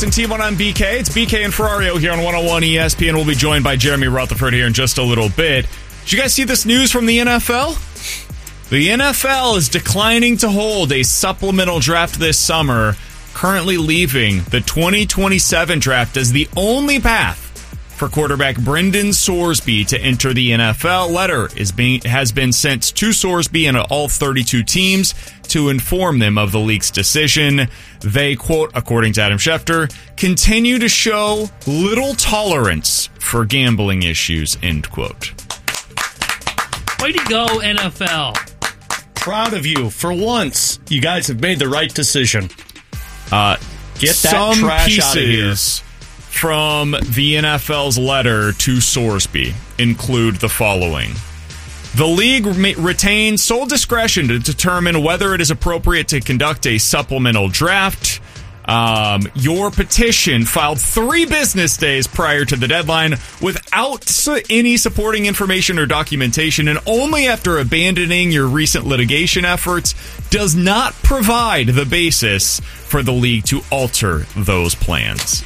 Team on BK. It's BK and Ferrario here on 101 ESPN. We'll be joined by Jeremy Rutherford here in just a little bit. Did you guys see this news from the NFL? The NFL is declining to hold a supplemental draft this summer, currently leaving the 2027 draft as the only path for quarterback Brendan Sorsby to enter the NFL. Letter has been sent to Sorsby and all 32 teams to inform them of the league's decision. They, quote, according to Adam Schefter, continue to show little tolerance for gambling issues, end quote. Way to go, NFL. Proud of you. For once, you guys have made the right decision. Get that some trash out of here. Pieces from the NFL's letter to Sorsby include the following. The league retains sole discretion to determine whether it is appropriate to conduct a supplemental draft. Your petition filed 3 business days prior to the deadline without any supporting information or documentation, and only after abandoning your recent litigation efforts, does not provide the basis for the league to alter those plans.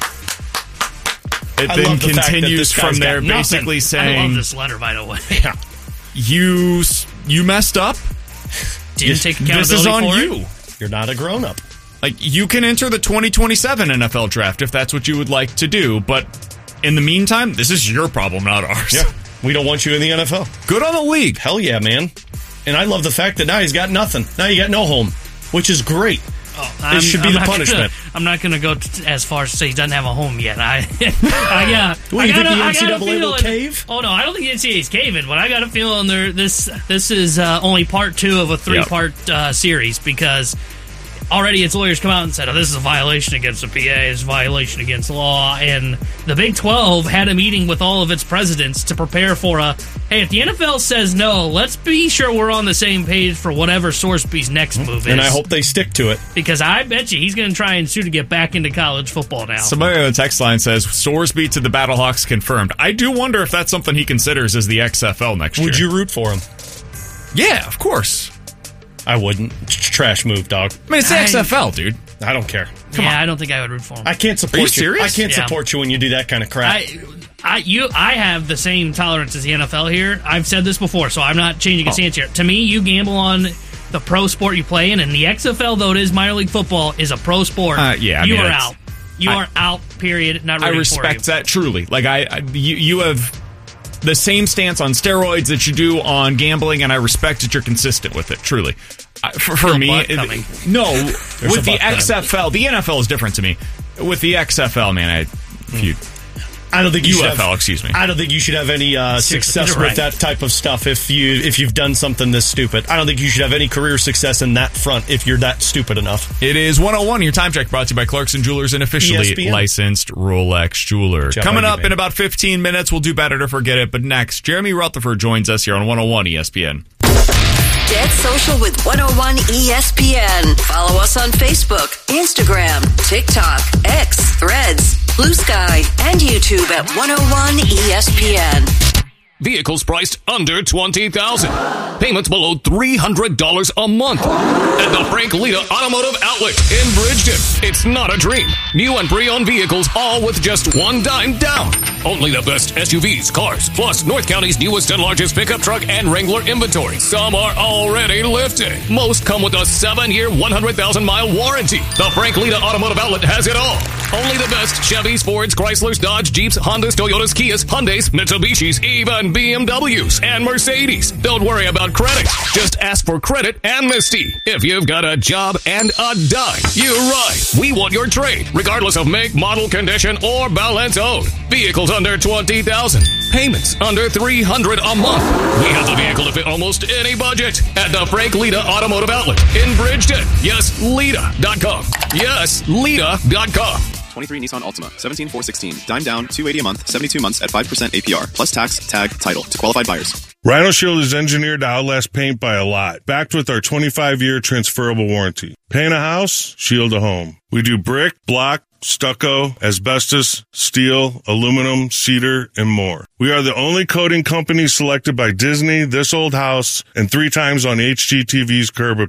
It then continues from there, basically saying, I love this letter, by the way. Yeah. You messed up. Didn't take accountability This is on for you. it. You're not a grown-up. Like, you can enter the 2027 NFL draft if that's what you would like to do, but in the meantime, this is your problem, not ours. Yeah. We don't want you in the NFL. Good on the league. Hell yeah, man. And I love the fact that now he's got nothing. Now you got no home, which is great. This should be the punishment. I'm not going to go as far as to say he doesn't have a home yet. What, you think the NCAA will cave? Oh, no, I don't think the NCAA's caving, but I got a feeling this is only part 2 of a 3-part series, because already its lawyers come out and said, this is a violation against the PA, it's a violation against law, and the Big 12 had a meeting with all of its presidents to prepare for hey, if the NFL says no, let's be sure we're on the same page for whatever Sorsby's next move is. And I hope they stick to it. Because I bet you he's going to try and sue to get back into college football now. Somebody on the text line says, Sorsby to the Battlehawks confirmed. I do wonder if that's something he considers as the XFL next year. Would you root for him? Yeah, of course. I wouldn't. Trash move, dog. I mean, it's the XFL, dude. I don't care. Come on. I don't think I would root for him. I can't support you. Are you serious? I can't support you when you do that kind of crap. I have the same tolerance as the NFL here. I've said this before, so I'm not changing a stance here. To me, you gamble on the pro sport you play in, and the XFL, though it is minor league football, is a pro sport. You are out. You are out, period. Not rooting I respect that, truly. Like, you have the same stance on steroids that you do on gambling, and I respect that you're consistent with it, truly. For me, no, with the XFL, the NFL is different to me. With the XFL, man, I don't think you should UFL, excuse me. I don't think you should have any success with that type of stuff if you've done something this stupid. I don't think you should have any career success in that front if you're that stupid enough. It is 101, your time check, brought to you by Clarkson Jewelers, an officially ESPN. Licensed Rolex jeweler. Coming up in about 15 minutes, we'll do better to forget it, but next, Jeremy Rutherford joins us here on 101 ESPN. Get social with 101 ESPN. Follow us on Facebook, Instagram, TikTok, X, Threads, Blue Sky, and YouTube at 101 ESPN. Vehicles priced under $20,000. Payments below $300 a month. At the Frank Lita Automotive Outlet in Bridgeton. It's not a dream. New and pre-owned vehicles, all with just $1 down. Only the best SUVs, cars, plus North County's newest and largest pickup truck and Wrangler inventory. Some are already lifted. Most come with a 7-year, 100,000-mile warranty. The Frank Lita Automotive Outlet has it all. Only the best Chevys, Fords, Chryslers, Dodge, Jeeps, Hondas, Toyotas, Kias, Hyundais, Mitsubishis, even BMWs and Mercedes. Don't worry about credit. Just ask for credit amnesty. If you've got a job and a dime, you're right. We want your trade, regardless of make, model, condition, or balance owed. Vehicles under $20,000. Payments under $300 a month. We have the vehicle to fit almost any budget at the Frank Lita Automotive Outlet in Bridgeton. Yes, Lita.com. Yes, Lita.com. 23 Nissan Altima, 17,416. Dime down, $280 a month, 72 months at 5% APR, plus tax, tag, title to qualified buyers. Rhino Shield is engineered to outlast paint by a lot, backed with our 25-year transferable warranty. Paint a house, shield a home. We do brick, block, stucco, asbestos, steel, aluminum, cedar, and more. We are the only coating company selected by Disney, This Old House, and 3 times on HGTV's Curb Appeal.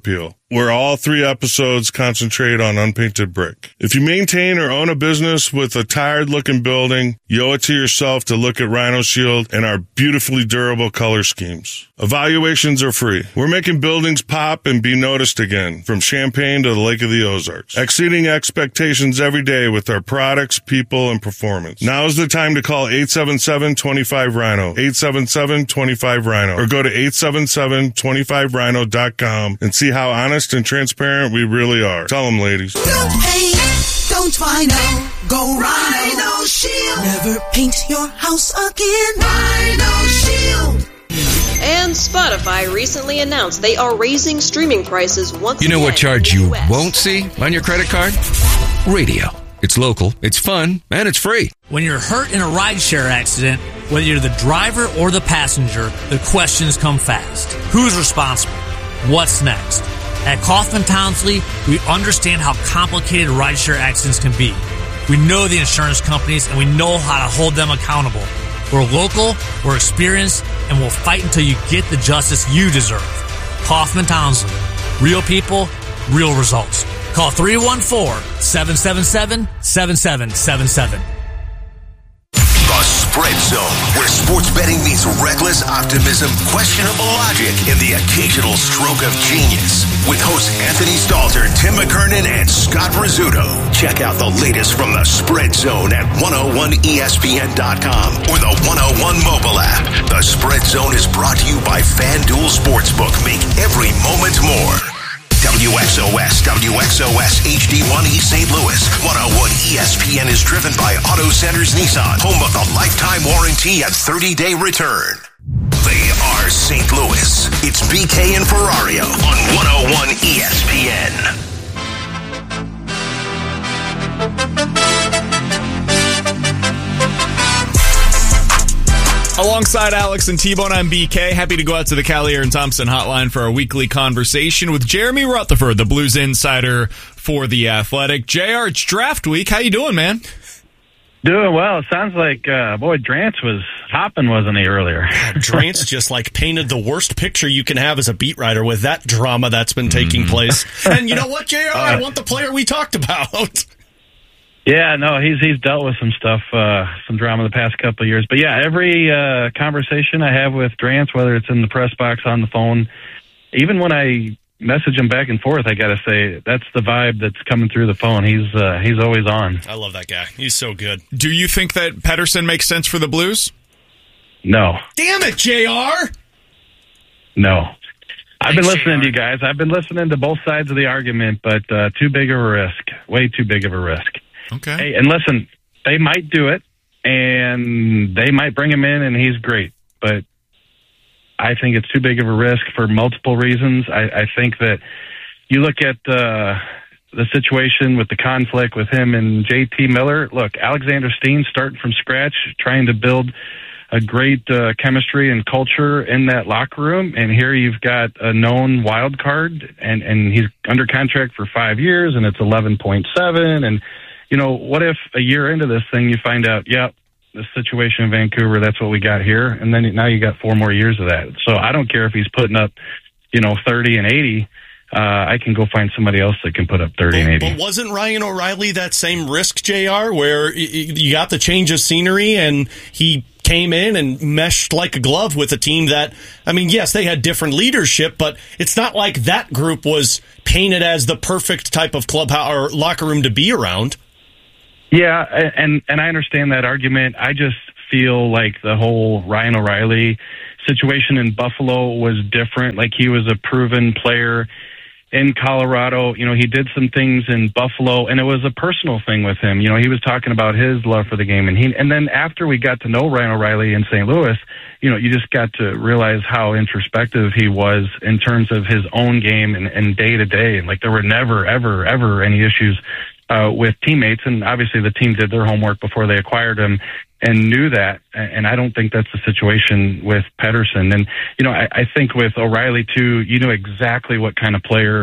where all 3 episodes concentrate on unpainted brick. If you maintain or own a business with a tired-looking building, you owe it to yourself to look at Rhino Shield and our beautifully durable color schemes. Evaluations are free. We're making buildings pop and be noticed again, from Champaign to the Lake of the Ozarks, exceeding expectations every day with our products, people, and performance. Now is the time to call 877-25-RHINO, 877-25-RHINO, or go to 877-25rhino.com and see how honest and transparent we really are. Tell them, ladies. Don't paint, don't Rhino, go Rhino Shield. Never paint your house again. Rhino Shield. And Spotify recently announced they are raising streaming prices once again. You know what charge in the you US. won't see on your credit card? Radio. It's local, it's fun, and it's free. When you're hurt in a rideshare accident, whether you're the driver or the passenger, the questions come fast. Who's responsible? What's next? At Kaufman Townsley, we understand how complicated rideshare accidents can be. We know the insurance companies, and we know how to hold them accountable. We're local, we're experienced, and we'll fight until you get the justice you deserve. Kaufman Townsley. Real people, real results. Call 314-777-7777. The Spread Zone, where sports betting meets reckless optimism, questionable logic, and the occasional stroke of genius. With hosts Anthony Stalter, Tim McKernan, and Scott Rizzuto. Check out the latest from the Spread Zone at 101ESPN.com or the 101 mobile app. The Spread Zone is brought to you by FanDuel Sportsbook. Make every moment more. WXOS HD1 East St. Louis. 101 ESPN is driven by Auto Centers Nissan, home of the lifetime warranty and 30-day return. They are St. Louis. It's BK and Ferrario on 101 ESPN. Alongside Alex and T-Bone, I'm BK. Happy to go out to the Callier and Thompson hotline for our weekly conversation with Jeremy Rutherford, the Blues insider for The Athletic. JR, it's draft week. How you doing, man? Doing well. It sounds like, Drance was hopping, wasn't he, earlier? Drance just painted the worst picture you can have as a beat writer with that drama that's been taking place. And you know what, JR? I want the player we talked about. Yeah, no, he's dealt with some stuff, some drama the past couple of years. But yeah, every conversation I have with Drance, whether it's in the press box, on the phone, even when I message him back and forth, I got to say that's the vibe that's coming through the phone. He's always on. I love that guy. He's so good. Do you think that Pettersson makes sense for the Blues? No. Damn it, JR! No. I've been listening to you guys. I've been listening to both sides of the argument, but too big of a risk. Way too big of a risk. Okay. Hey, and listen, they might do it, and they might bring him in, and he's great. But I think it's too big of a risk for multiple reasons. I think that you look at the situation with the conflict with him and JT Miller. Look, Alexander Steen starting from scratch, trying to build a great chemistry and culture in that locker room. And here you've got a known wild card, and he's under contract for 5 years, and it's 11.7. And, you know, what if a year into this thing you find out, yep, the situation in Vancouver, that's what we got here. And then now you got 4 more years of that. So I don't care if he's putting up, 30 and 80. I can go find somebody else that can put up 30 and 80. But wasn't Ryan O'Reilly that same risk, JR, where you got the change of scenery and he came in and meshed like a glove with a team that, yes, they had different leadership, but it's not like that group was painted as the perfect type of clubhouse or locker room to be around. Yeah, and I understand that argument. I just feel like the whole Ryan O'Reilly situation in Buffalo was different. Like, he was a proven player in Colorado. He did some things in Buffalo, and it was a personal thing with him. He was talking about his love for the game, and then after we got to know Ryan O'Reilly in St. Louis, you just got to realize how introspective he was in terms of his own game and day to day. And there were never, ever, ever any issues with teammates, and obviously the team did their homework before they acquired him and knew that, and I don't think that's the situation with Pettersson. And, I think with O'Reilly, too, you know exactly what kind of player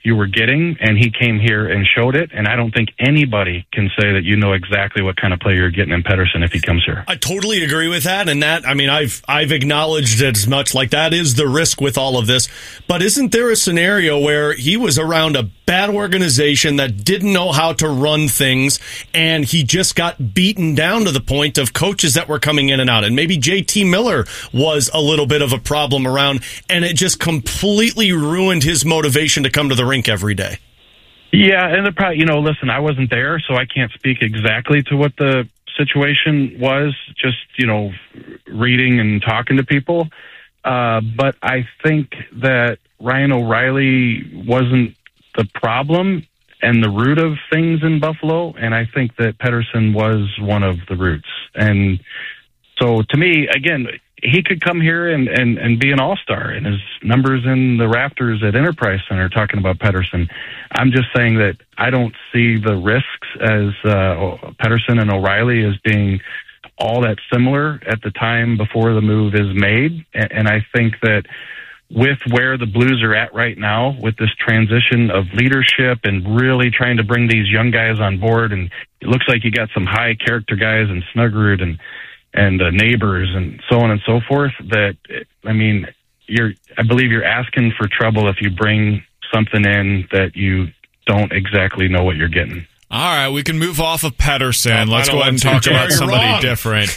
you were getting, and he came here and showed it. And I don't think anybody can say that you know exactly what kind of player you're getting in Pettersson if he comes here. I totally agree with that, and that, I mean, I've acknowledged it as much. Like, that is the risk with all of this. But isn't there a scenario where he was around a bad organization that didn't know how to run things, and he just got beaten down to the point of coaches that were coming in and out? And maybe JT Miller was a little bit of a problem around, and it just completely ruined his motivation to come to the rink every day. Yeah, and listen, I wasn't there, so I can't speak exactly to what the situation was, just, reading and talking to people. But I think that Ryan O'Reilly wasn't the problem and the root of things in Buffalo, and I think that Pettersson was one of the roots. And so, to me, again, he could come here and be an all-star, and his numbers in the rafters at Enterprise Center talking about Pettersson. I'm just saying that I don't see the risks as Pettersson and O'Reilly as being all that similar at the time before the move is made. And I think that with where the Blues are at right now, with this transition of leadership and really trying to bring these young guys on board, and it looks like you got some high character guys in Snuggerud and Neighbors and so on and so forth, that, I mean, I believe you're asking for trouble if you bring something in that you don't exactly know what you're getting. All right, we can move off of Pettersson. Let's go ahead and talk about somebody different.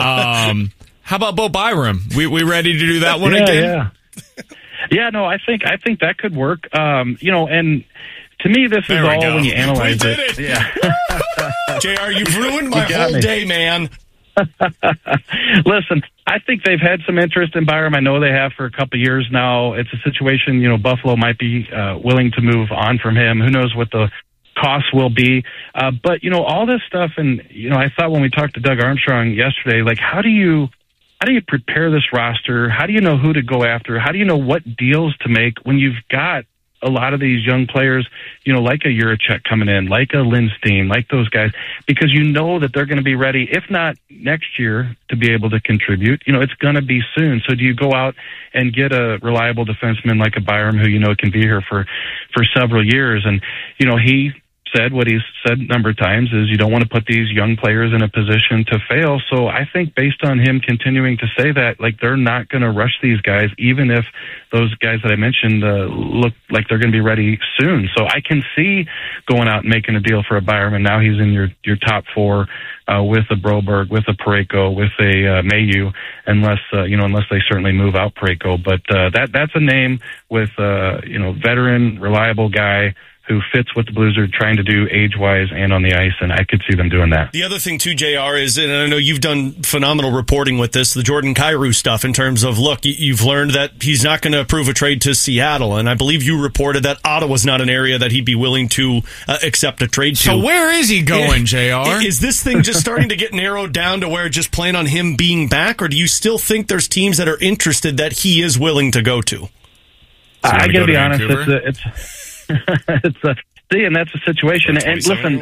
How about Bo Byram? We ready to do that one again? Yeah, no, I think that could work. And to me, this is all when you analyze it. Yeah. JR, you've ruined my whole day, man. Listen, I think they've had some interest in Byram. I know they have for a couple of years now. It's a situation, Buffalo might be willing to move on from him. Who knows what the costs will be. But, all this stuff, and, I thought when we talked to Doug Armstrong yesterday, like, how do you prepare this roster? How do you know who to go after? How do you know what deals to make when you've got a lot of these young players, like a Juracek coming in, like a Lindstein, like those guys, because that they're going to be ready, if not next year, to be able to contribute. It's going to be soon. So do you go out and get a reliable defenseman like a Byram who can be here for several years? And, he said what he's said a number of times is you don't want to put these young players in a position to fail. So I think based on him continuing to say that, like, they're not going to rush these guys, even if those guys that I mentioned look like they're going to be ready soon. So I can see going out and making a deal for a Byram, and now he's in your top four with a Broberg, with a Parayko, with a Mayu, unless they certainly move out Parayko. But that's a name with veteran, reliable guy who fits what the Blues are trying to do age-wise and on the ice, and I could see them doing that. The other thing, too, JR, is, and I know you've done phenomenal reporting with this, the Jordan Kyrou stuff in terms of, look, you've learned that he's not going to approve a trade to Seattle, and I believe you reported that Ottawa's not an area that he'd be willing to accept a trade to. So where is he going, JR? Is this thing just starting to get narrowed down to where just plan on him being back, or do you still think there's teams that are interested that he is willing to go to? I got to be honest, and that's a situation. And listen,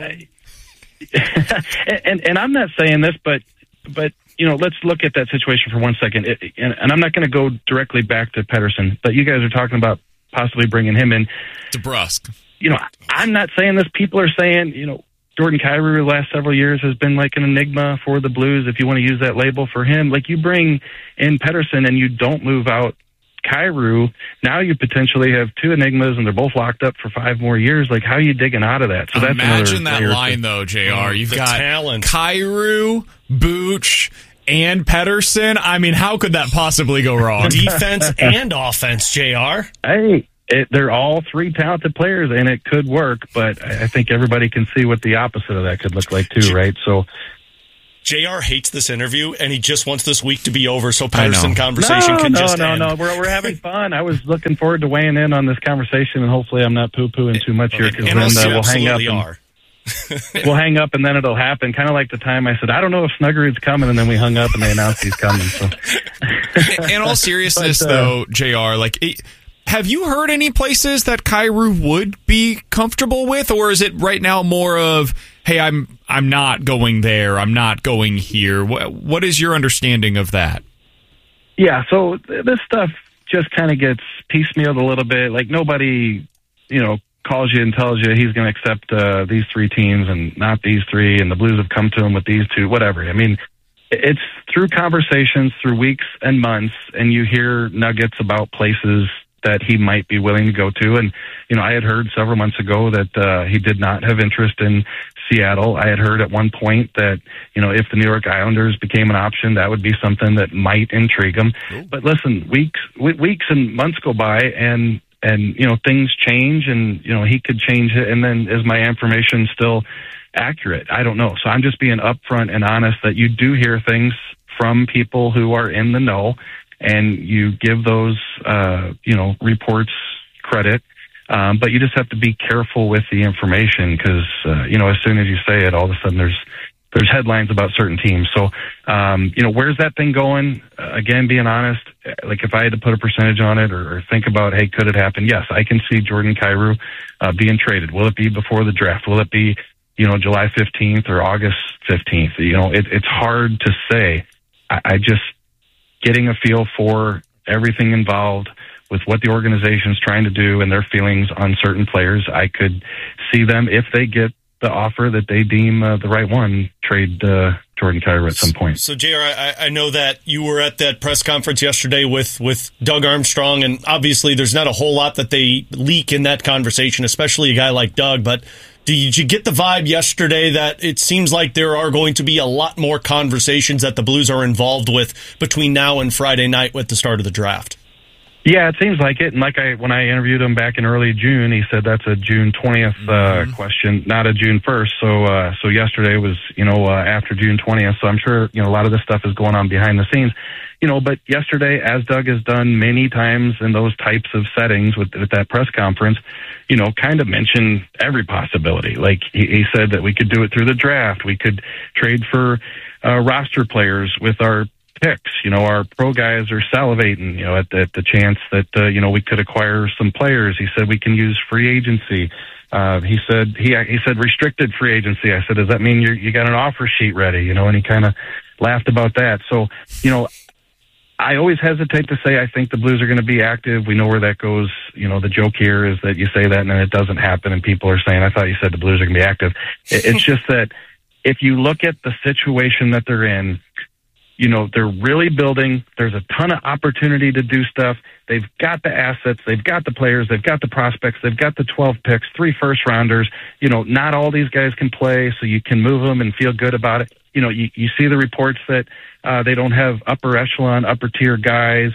and I'm not saying this, but let's look at that situation for 1 second. And I'm not going to go directly back to Pettersson, but you guys are talking about possibly bringing him in. DeBrusk. I'm not saying this. People are saying, Jordan Kyrou the last several years has been like an enigma for the Blues, if you want to use that label for him. Like, you bring in Pettersson and you don't move out Kyrou, now you potentially have two enigmas, and they're both locked up for 5 more years. Like, how are you digging out of that? So that's imagine that line, though, JR. You've got talent. Kyrou, Booch, and Pettersson. I mean, how could that possibly go wrong? Defense and offense, JR. Hey, they're all 3 talented players, and it could work, but I think everybody can see what the opposite of that could look like, too, right? So JR hates this interview, and he just wants this week to be over so Pettersson conversation can just end. No. We're having fun. I was looking forward to weighing in on this conversation, and hopefully I'm not poo-pooing too much here, because then we'll hang up. We'll hang up, and then it'll happen. Kind of like the time I said, I don't know if Snuggerud's coming, and then we hung up, and they announced he's coming. So. In all seriousness, though, JR, have you heard any places that Kyrou would be comfortable with, or is it right now more of, hey, I'm not going there, I'm not going here? What is your understanding of that? Yeah, so this stuff just kind of gets piecemealed a little bit. Like, nobody, calls you and tells you he's going to accept these 3 teams and not these 3, and the Blues have come to him with these 2, whatever. I mean, it's through conversations, through weeks and months, and you hear nuggets about places that he might be willing to go to. And, I had heard several months ago that he did not have interest in Seattle. I had heard at one point that, if the New York Islanders became an option, that would be something that might intrigue him. Ooh. But listen, weeks and months go by, and things change, and, he could change it. And then is my information still accurate? I don't know. So I'm just being upfront and honest that you do hear things from people who are in the know, and you give those, reports credit. But you just have to be careful with the information because, as soon as you say it, all of a sudden there's headlines about certain teams. So, where's that thing going? Again, being honest, like if I had to put a percentage on it or think about, hey, could it happen? Yes, I can see Jordan Kyrou being traded. Will it be before the draft? Will it be, July 15th or August 15th? It's hard to say. I just getting a feel for everything involved with what the organization's trying to do and their feelings on certain players. I could see them, if they get the offer that they deem the right one, trade Jordan Kyrou at some point. So, JR, I know that you were at that press conference yesterday with Doug Armstrong, and obviously there's not a whole lot that they leak in that conversation, especially a guy like Doug, but did you get the vibe yesterday that it seems like there are going to be a lot more conversations that the Blues are involved with between now and Friday night with the start of the draft? Yeah, it seems like it. And when I interviewed him back in early June, he said that's a June 20th question, not a June 1st. So yesterday was, after June 20th. So I'm sure, a lot of this stuff is going on behind the scenes. But yesterday, as Doug has done many times in those types of settings with that press conference, kind of mentioned every possibility. Like he said that we could do it through the draft. We could trade for roster players with our picks. Our pro guys are salivating, at the chance that, we could acquire some players. He said we can use free agency. He said restricted free agency. I said, does that mean you got an offer sheet ready? And he kind of laughed about that. So, I always hesitate to say I think the Blues are going to be active. We know where that goes. The joke here is that you say that and then it doesn't happen and people are saying, I thought you said the Blues are going to be active. It's just that if you look at the situation that they're in, they're really building. There's a ton of opportunity to do stuff. They've got the assets. They've got the players. They've got the prospects. They've got the 12 picks, 3 first-rounders. Not all these guys can play, so you can move them and feel good about it. You see the reports that they don't have upper echelon, upper-tier guys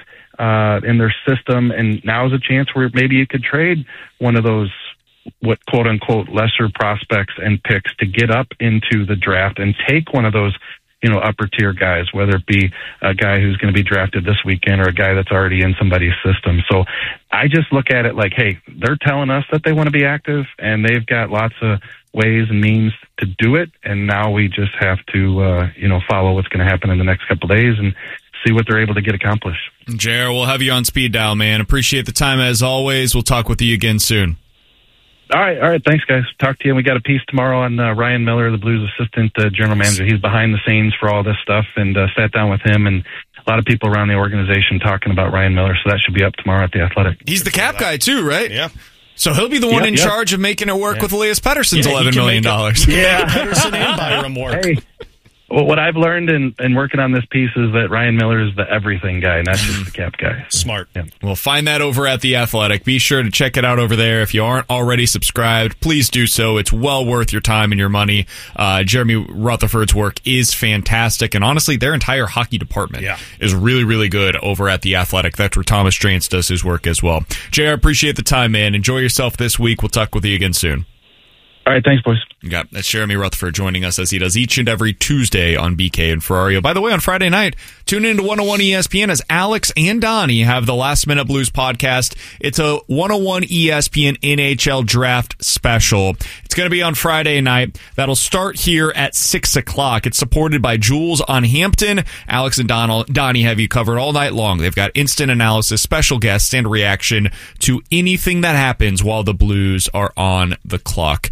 in their system, and now is a chance where maybe you could trade one of those what quote-unquote lesser prospects and picks to get up into the draft and take one of those upper tier guys, whether it be a guy who's going to be drafted this weekend or a guy that's already in somebody's system. So I just look at it like, hey, they're telling us that they want to be active and they've got lots of ways and means to do it. And now we just have to, follow what's going to happen in the next couple of days and see what they're able to get accomplished. JR, we'll have you on speed dial, man. Appreciate the time as always. We'll talk with you again soon. All right. Thanks, guys. Talk to you. And we got a piece tomorrow on Ryan Miller, the Blues assistant general manager. He's behind the scenes for all this stuff, and sat down with him and a lot of people around the organization talking about Ryan Miller. So that should be up tomorrow at the Athletic. He's the cap guy too, right? Yeah. So he'll be the one in charge of making it work with Elias Pettersson's $11 million. Yeah, Pettersson and Byram work. Hey. Well, what I've learned in working on this piece is that Ryan Miller is the everything guy, not just the cap guy. Smart. Yeah. Well, find that over at The Athletic. Be sure to check it out over there. If you aren't already subscribed, please do so. It's well worth your time and your money. Jeremy Rutherford's work is fantastic, and honestly, their entire hockey department is really, really good over at The Athletic. That's where Thomas Drance does his work as well. JR, appreciate the time, man. Enjoy yourself this week. We'll talk with you again soon. All right, thanks, boys. Yeah, that's Jeremy Rutherford joining us as he does each and every Tuesday on BK and Ferrario. By the way, on Friday night, tune in to 101 ESPN as Alex and Donnie have the Last Minute Blues podcast. It's a 101 ESPN NHL Draft special. It's going to be on Friday night. That'll start here at 6 o'clock. It's supported by Jules on Hampton. Alex and Donnie have you covered all night long. They've got instant analysis, special guests, and reaction to anything that happens while the Blues are on the clock.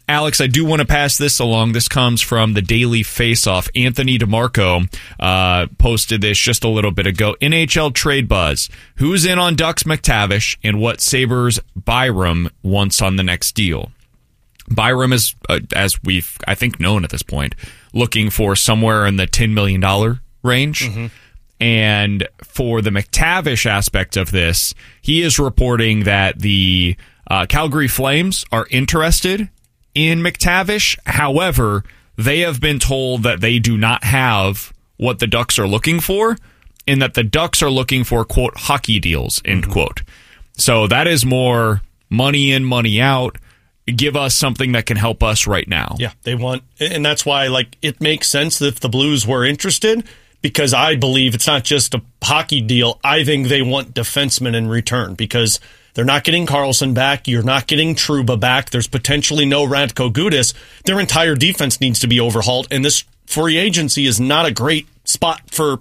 Alex, I do want to pass this along. This comes from the Daily Faceoff. Anthony DeMarco posted this just a little bit ago. NHL trade buzz. Who's in on Ducks McTavish and what Sabres Byram wants on the next deal? Byram is, as we've, I think, known at this point, looking for somewhere in the $10 million range. Mm-hmm. And for the McTavish aspect of this, he is reporting that the Calgary Flames are interested in McTavish. However, they have been told that they do not have what the Ducks are looking for, and that the Ducks are looking for, quote, hockey deals, end quote. So that is more money in, money out. Give us something that can help us right now. Yeah, they want, and that's why, like, it makes sense that if the Blues were interested, because I believe it's not just a hockey deal. I think they want defensemen in return, because they're not getting Carlson back. You're not getting Trouba back. There's potentially no Radko Gudas. Their entire defense needs to be overhauled, and this free agency is not a great spot for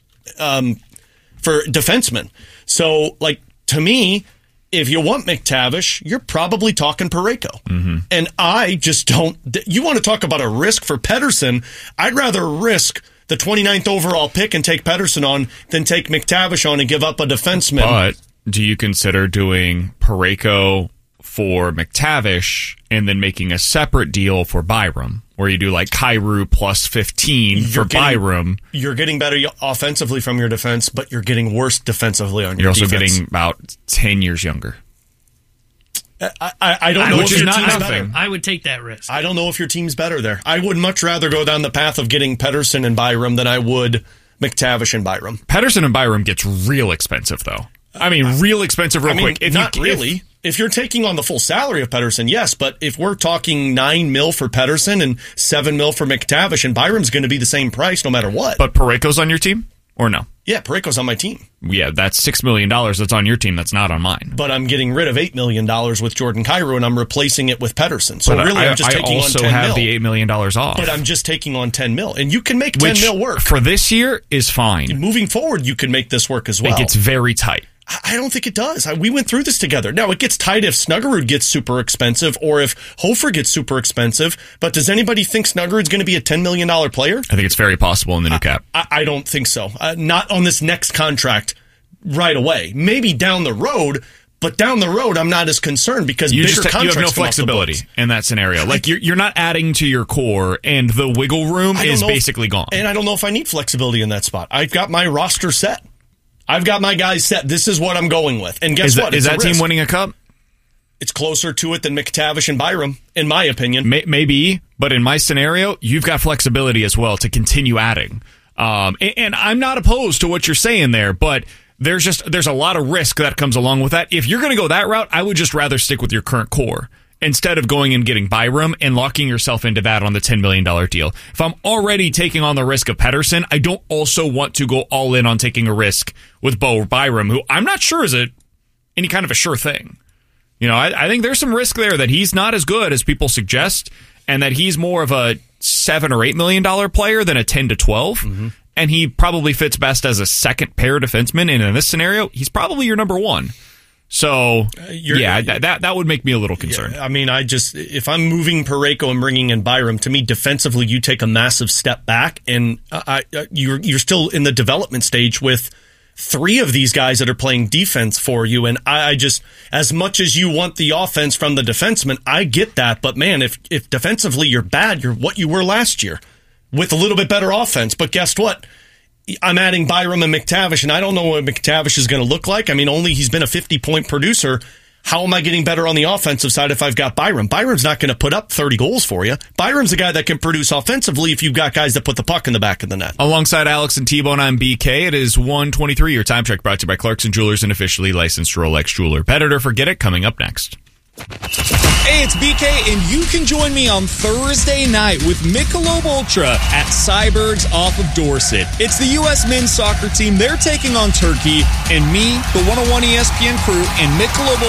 defensemen. So, like, to me, if you want McTavish, you're probably talking Parayko. Mm-hmm. And I just don't. You want to talk about a risk for Pettersson? I'd rather risk the 29th overall pick and take Pettersson on than take McTavish on and give up a defenseman. But do you consider doing Parayko for McTavish and then making a separate deal for Byram, where you do like Kyrou plus 15 for Byram? You're getting better offensively from your defense, but you're getting worse defensively on your defense. You're also getting about 10 years younger. I don't know if your team's better. I would take that risk. I don't know if your team's better there. I would much rather go down the path of getting Pettersson and Byram than I would McTavish and Byram. Pettersson and Byram gets real expensive, though. I mean, real expensive real quick. If you're taking on the full salary of Pettersson, yes, but if we're talking $9 million for Pettersson and $7 million for McTavish, and Byram's going to be the same price no matter what. But Parayko's on your team, or no? Yeah, Parayko's on my team. Yeah, that's $6 million that's on your team. That's not on mine. But I'm getting rid of $8 million with Jordan Kyrou, and I'm replacing it with Pettersson. So but really, I'm just taking on $10 million. I also have the $8 million off. But I'm just taking on $10 million, and you can make $10 million work. For this year is fine. And moving forward, you can make this work as well. It gets very tight. I don't think it does. We went through this together. Now, it gets tight if Snuggerud gets super expensive or if Hofer gets super expensive. But does anybody think Snuggerud's going to be a $10 million player? I think it's very possible in the new cap. I don't think so. Not on this next contract right away. Maybe down the road, but down the road, I'm not as concerned because you bigger contracts you have no flexibility in that scenario. Like, you're not adding to your core, and the wiggle room is basically gone. And I don't know if I need flexibility in that spot. I've got my roster set. I've got my guys set. This is what I'm going with. And guess what? Is that team winning a cup? It's closer to it than McTavish and Byram, in my opinion. Maybe, but in my scenario, you've got flexibility as well to continue adding. And I'm not opposed to what you're saying there, but there's a lot of risk that comes along with that. If you're going to go that route, I would just rather stick with your current core instead of going and getting Byram and locking yourself into that on the $10 million deal. If I'm already taking on the risk of Pettersson, I don't also want to go all in on taking a risk with Bo Byram, who I'm not sure is any kind of a sure thing. You know, I think there's some risk there that he's not as good as people suggest, and that he's more of a $7 or $8 million player than a 10 to 12. Mm-hmm. And he probably fits best as a second pair defenseman. And in this scenario, he's probably your number one. So, that would make me a little concerned. Yeah, I mean, if I'm moving Parayko and bringing in Byram, to me, defensively, you take a massive step back, and you're still in the development stage with three of these guys that are playing defense for you. And I just, as much as you want the offense from the defenseman, I get that. But man, if defensively you're bad, you're what you were last year with a little bit better offense. But guess what? I'm adding Byram and McTavish, and I don't know what McTavish is going to look like. I mean, only he's been a 50-point producer. How am I getting better on the offensive side if I've got Byram? Byram's not going to put up 30 goals for you. Byram's a guy that can produce offensively if you've got guys that put the puck in the back of the net. Alongside Alex and T-Bone, I'm BK. It is 1:23. Your time check brought to you by Clarkson Jewelers, an officially licensed Rolex jeweler. Bet it or forget it, coming up next. Hey, it's BK, and you can join me on Thursday night with Michelob Ultra at Cyberg's off of Dorset. It's the U.S. men's soccer team. They're taking on Turkey, and me, the 101 ESPN crew, and Michelob